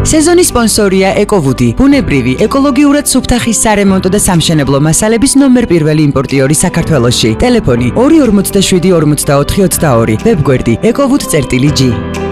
სეზონის სპონსორია ეკოვუდი, ბუნებრივი, ეკოლოგიურად სუფთახის სარემონტო და სამშენებლო მასალების ნომერ პირველი იმპორტიორი საქართველოში. ტელეფონი 247 44 22, ვებგვერდი ecowood.gr